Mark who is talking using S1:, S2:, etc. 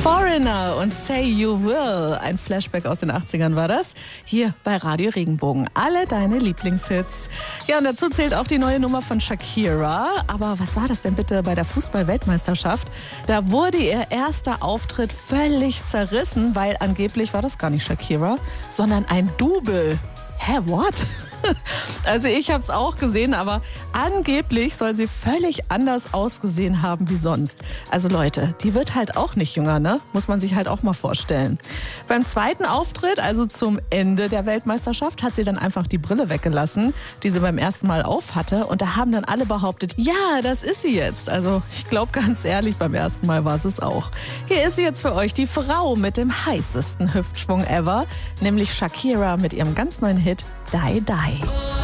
S1: Foreigner und Say You Will. Ein Flashback aus den 80ern war das. Hier bei Radio Regenbogen. Alle deine Lieblingshits. Ja, und dazu zählt auch die neue Nummer von Shakira. Aber was war das denn bitte bei der Fußball-Weltmeisterschaft? Da wurde ihr erster Auftritt völlig zerrissen, weil angeblich war das gar nicht Shakira, sondern ein Double. Hä, what? Also ich habe es auch gesehen, aber angeblich soll sie völlig anders ausgesehen haben wie sonst. Also Leute, die wird halt auch nicht jünger, ne? Muss man sich halt auch mal vorstellen. Beim zweiten Auftritt, also zum Ende der Weltmeisterschaft, hat sie dann einfach die Brille weggelassen, die sie beim ersten Mal auf hatte. Und da haben dann alle behauptet, ja, das ist sie jetzt. Also ich glaube ganz ehrlich, beim ersten Mal war es auch. Hier ist sie jetzt für euch, die Frau mit dem heißesten Hüftschwung ever, nämlich Shakira mit ihrem ganz neuen Hit Die Die.